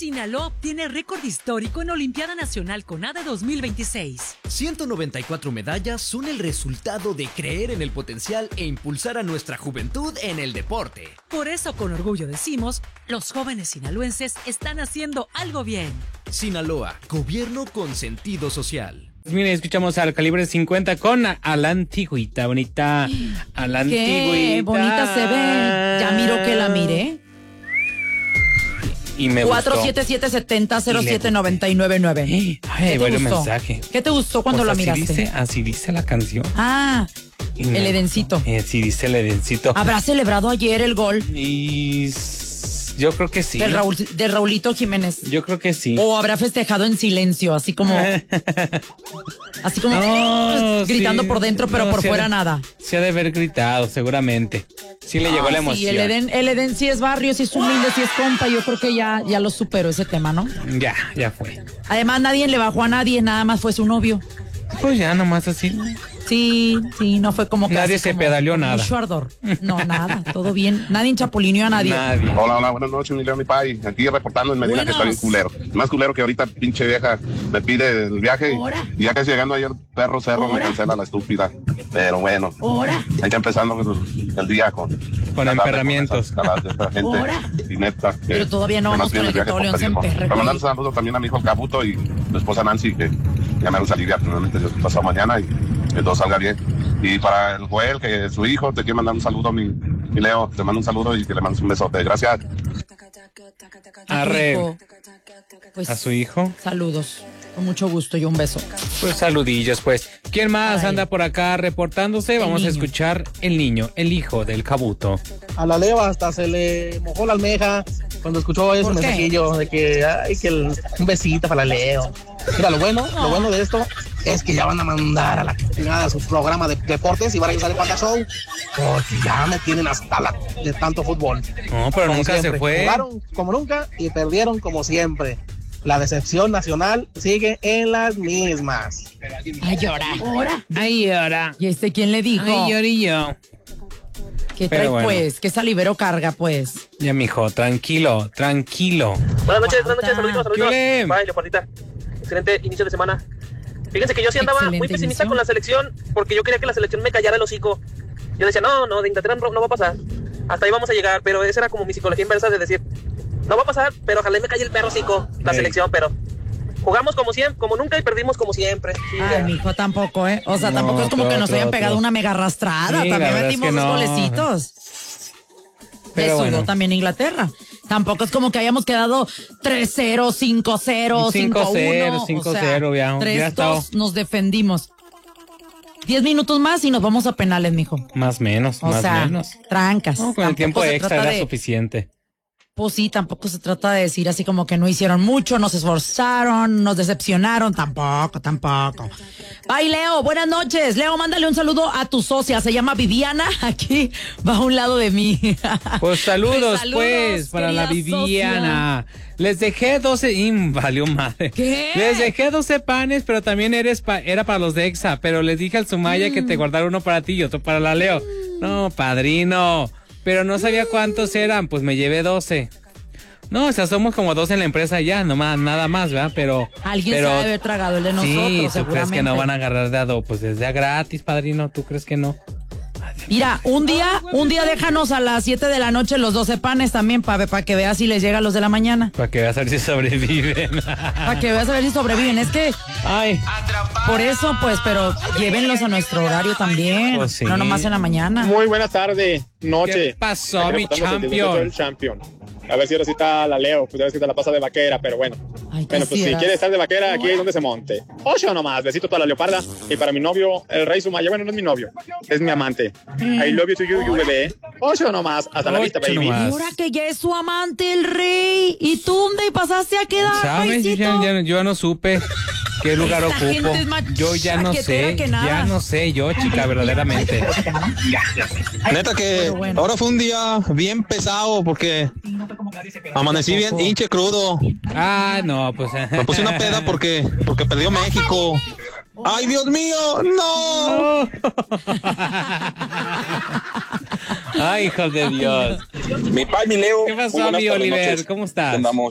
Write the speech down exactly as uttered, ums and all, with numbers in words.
Sinaloa obtiene récord histórico en Olimpiada Nacional CONADE dos mil veintiséis. ciento noventa y cuatro medallas son el resultado de creer en el potencial e impulsar a nuestra juventud en el deporte. Por eso, con orgullo decimos, los jóvenes sinaloenses están haciendo algo bien. Sinaloa, gobierno con sentido social. Mire, escuchamos al Calibre cincuenta con a la antigüita, bonita. A la Qué antigüita. bonita se ve. Ya miro que la miré. Y me cuatro gustó. siete siete, siete cero, cero siete, nueve nueve nueve. Ay, bueno mensaje. ¿Qué te gustó cuando Pues la así miraste? Dice, así dice la canción. Ah, Y me el gustó. Edencito. Eh, sí, dice el Edencito. ¿Habrá celebrado ayer el gol Y s- yo creo que sí. del, Raúl, del Raulito Jiménez? Yo creo que sí. ¿O habrá festejado en silencio, así como... así como No, gritando sí. por dentro, pero No, por sí fuera ha de- nada? Se ha de haber gritado, seguramente. Sí le llegó la Ah, emoción. sí, el Eden, el Eden sí es barrio, sí es humilde, sí es compa. Yo creo que ya, ya lo superó ese tema, ¿no? Ya, ya fue. Además, nadie le bajó a nadie, nada más fue su novio. Pues ya, nomás así. Sí, sí, no fue como que Nadie así se como- pedaleó como nada. mucho ardor. No, nada, todo bien. Nadie chapulineó a nadie. Nadie. Hola, hola, buenas noches, mi Leo, mi pai. Aquí reportando en Medina Buenas. que está bien culero. Más culero que ahorita pinche vieja me pide el viaje Ahora. y ya casi llegando ahí el perro cerro me Ahora. cancela la estúpida. Pero bueno, Ahora, hay que empezando el, el día con... Con la tarde emperramientos. Con esa- esa gente Ahora. y neta. que- Pero todavía no que vamos nos piden con el que viaje todo por León se turismo. emperre, Para mandar güey. un saludo también a mi hijo Cabuto y mi esposa Nancy, que ya me los alivia finalmente Dios pasado mañana y que todo salga bien. Y para el Joel, que es su hijo, te quiero mandar un saludo, mi, mi Leo. Te mando un saludo y que le mandes un besote. Gracias. a tu Arre. hijo. Pues, A su hijo. saludos. Con mucho gusto y un beso. Pues saludillos, pues. ¿Quién más Ay. anda por acá reportándose? Vamos a niño. escuchar el niño, el hijo del Cabuto. A la Leo hasta se le mojó la almeja cuando escuchó ese ¿Por qué? mensajillo de que, ay, que el- un besito para la Leo. Mira, lo bueno, lo bueno de esto es que ya van a mandar a la chingada su programa de deportes y van a regresar el Panda Show porque ya me tienen hasta la de tanto fútbol. No, pero Como nunca siempre. se fue. Jugaron como nunca y perdieron como siempre. La decepción nacional sigue en las mismas. Ay, llora. Ahora. Ay, ahora. ¿Y este quién le dijo? Ay, llorillo. ¿Qué pero trae, bueno. pues? ¿Qué salivero carga, pues? Ya, mijo, tranquilo, tranquilo. Buenas noches, buenas noches, saluditos, ¿Qué saluditos. ole? Bye, Leopardita. Excelente inicio de semana. Fíjense que yo sí andaba Excelente muy pesimista inicio. con la selección porque yo quería que la selección me callara el hocico. Yo decía, no, no, de Inglaterra no, no va a pasar. Hasta ahí vamos a llegar, pero esa era como mi psicología inversa de decir, no va a pasar, pero ojalá y me calle el perro hocico, la Ey. selección, pero jugamos como siempre, como nunca y perdimos como siempre. Sí, Ay, ya. mijo, tampoco, ¿eh? O sea, No, tampoco es como otro, que nos otro, hayan otro. pegado una mega arrastrada. Sí, la También verdad es metimos que dos no. golecitos. Pero Le sudó bueno. también Inglaterra. Tampoco es como que hayamos quedado tres cero, cinco cero, cinco uno. cinco cero, ya- ya tres está. dos nos defendimos. Diez minutos más y nos vamos a penales, mijo. Más menos, O más sea, menos. trancas. No, con el Tampoco tiempo se extra trata era de- suficiente. Pues sí, tampoco se trata de decir así como que no hicieron mucho, nos esforzaron, nos decepcionaron, tampoco, tampoco. Bye, Leo, buenas noches. Leo, mándale un saludo a tu socia, se llama Viviana, aquí va a un lado de mí. Pues saludos, Saludos, pues, para la querida Viviana. Les dejé doce, y valió madre. ¿Qué? Les dejé doce panes, pero también eres pa- era para los de Exa, pero les dije al Sumaya que Mm. te guardara uno para ti y otro para la Leo. No, padrino. Pero no sabía cuántos eran, pues me llevé doce. No, o sea, somos como dos en la empresa ya, nomás, nada más, ¿verdad? Pero. Alguien pero, se debe haber tragado el de nosotros, sí, ¿tú crees seguramente. que no van a agarrar de a dos? Pues es de a gratis, padrino, ¿tú crees que no? Mira, un día, un día déjanos a las siete de la noche los doce panes también para que veas si les llega a los de la mañana. Para que veas a ver si sobreviven. Para que veas a ver si sobreviven. Es que Ay, por eso, pues, pero llévenlos a nuestro horario también. Pues sí. No nomás en la mañana. Muy buena tarde, noche. ¿qué pasó, mi Reportamos el champion? del champion. A ver si ahora sí está la Leo, pues ya ves que te la pasa de vaquera, pero bueno. Ay, Bueno, pues si quisieras. quiere estar de vaquera, aquí es donde se monte. Ocho nomás, besito para la leoparda. Y para mi novio, el rey Sumaya. Bueno, no es mi novio, es mi amante. I love you to you, you bebé. Ocho nomás, hasta la vista, Ocho baby. nomás. Ahora que ya es su amante el rey. ¿Y tú dónde pasaste a quedar, ¿Sabes? Yo ya, paisito? ya- yo ya no supe qué lugar Esta ocupo. gente es más Yo ya no chaquetera sé, que nada. ya no sé yo, chica, verdaderamente. Neta que Pero bueno. ahora fue un día bien pesado porque amanecí bien hinche crudo. Ah, no, pues. Me puse una peda porque, porque perdió México. ¡Ay, Dios mío! ¡No! Ay, hijo de Dios. Mi pai, mi Leo. ¿Qué pasó, Muy buenas mi tardes, Oliver? noches. ¿Cómo estás? Andamos